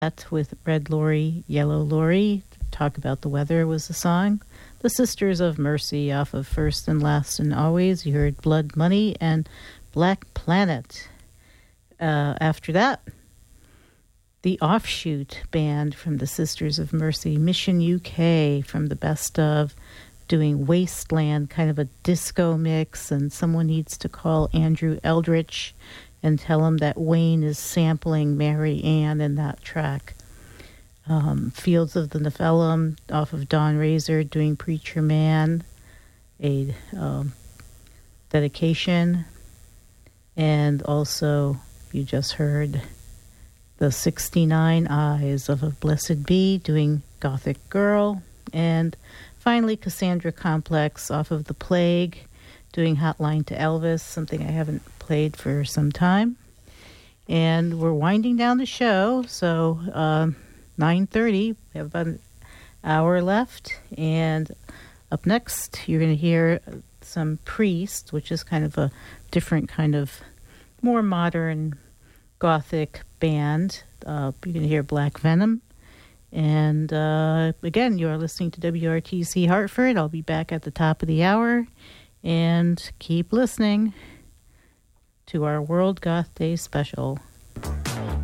That with Red Lorry, Yellow Lorry. Talk About the Weather was the song. The Sisters of Mercy off of First and Last and Always. You heard Blood Money and Black Planet. After that, the Offshoot band from the Sisters of Mercy, Mission UK from the best of, doing Wasteland, kind of a disco mix, and someone needs to call Andrew Eldritch and tell him that Wayne is sampling Mary Ann in that track. Fields of the Nephilim off of Dawn Razor doing Preacher Man, a dedication, and also you just heard the 69 Eyes of a Blessed Bee doing Gothic Girl, and finally Cassandra Complex off of The Plague doing Hotline to Elvis, something I haven't played for some time. And we're winding down the show, so 9:30, we have about an hour left, and up next you're going to hear some Priest, which is kind of a different kind of more modern Gothic band. You're going to hear Black Venom. And again, you are listening to WRTC Hartford. I'll be back at the top of the hour. And keep listening to our World Goth Day special.